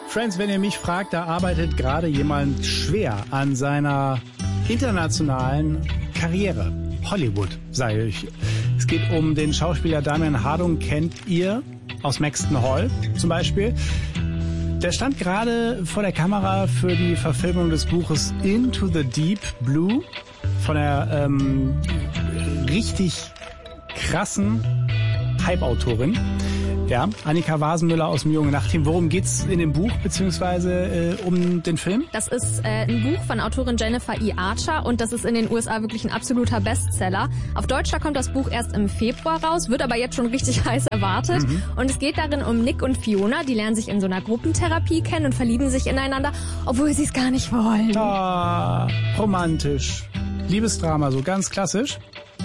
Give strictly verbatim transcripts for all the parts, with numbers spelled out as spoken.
Friends, wenn ihr mich fragt, da arbeitet gerade jemand schwer an seiner internationalen Karriere. Hollywood, sage ich. Es geht um den Schauspieler Damian Hardung, kennt ihr aus Maxton Hall zum Beispiel. Der stand gerade vor der Kamera für die Verfilmung des Buches Into the Deep Blue von der ähm, richtig krassen Hype-Autorin. Ja, Annika Wasenmüller aus dem Junge Nacht-Team. Worum geht's in dem Buch, beziehungsweise äh, um den Film? Das ist äh, ein Buch von Autorin Jennifer E. Archer und das ist in den U S A wirklich ein absoluter Bestseller. Auf Deutsch da kommt das Buch erst im Februar raus, wird aber jetzt schon richtig heiß erwartet. Mhm. Und es geht darin um Nick und Fiona, die lernen sich in so einer Gruppentherapie kennen und verlieben sich ineinander, obwohl sie es gar nicht wollen. Ah, romantisch. Liebesdrama, so ganz klassisch.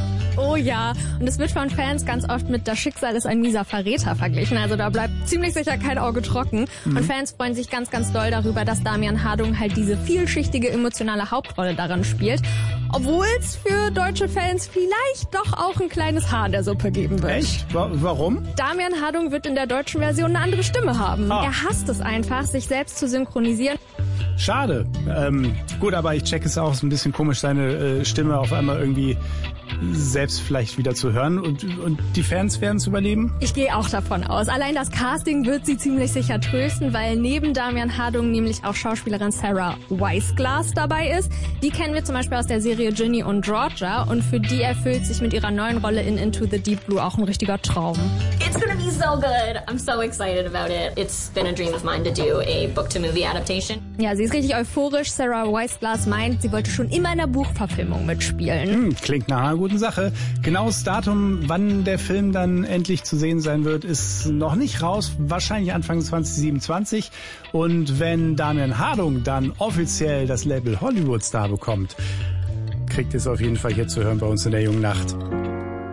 Oh ja, und es wird von Fans ganz oft mit Das Schicksal ist ein mieser Verräter verglichen. Also da bleibt ziemlich sicher kein Auge trocken. Mhm. Und Fans freuen sich ganz, ganz doll darüber, dass Damian Hardung halt diese vielschichtige emotionale Hauptrolle daran spielt. Obwohl es für deutsche Fans vielleicht doch auch ein kleines Haar in der Suppe geben wird. Echt? Wa- warum? Damian Hardung wird in der deutschen Version eine andere Stimme haben. Ah. Er hasst es einfach, sich selbst zu synchronisieren. Schade. Ähm, gut, aber ich check es auch, so ein bisschen komisch, seine äh, Stimme auf einmal irgendwie selbst vielleicht wieder zu hören. Und, und die Fans werden es überleben? Ich gehe auch davon aus. Allein das Casting wird sie ziemlich sicher trösten, weil neben Damian Hardung nämlich auch Schauspielerin Sarah Weissglass dabei ist. Die kennen wir zum Beispiel aus der Serie Ginny und Georgia und für die erfüllt sich mit ihrer neuen Rolle in Into the Deep Blue auch ein richtiger Traum. It's gonna be so good. I'm so excited about it. It's been a dream of mine to do a book-to-movie adaptation. Ja, sie ist richtig euphorisch. Sarah Weissglass meint, sie wollte schon immer in der Buchverfilmung mitspielen. Hm, klingt nach einer guten Sache. Genaues Datum, wann der Film dann endlich zu sehen sein wird, ist noch nicht raus. Wahrscheinlich Anfang zwanzig siebenundzwanzig. Und wenn Damian Hardung dann offiziell das Label Hollywood Star bekommt, kriegt es auf jeden Fall hier zu hören bei uns in der Jungen Nacht.